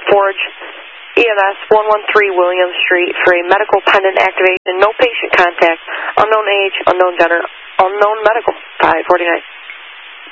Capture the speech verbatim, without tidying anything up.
Forge E M S, one one three William Street, for a medical pendant activation. No patient contact. Unknown age, unknown gender, unknown medical. five forty-nine.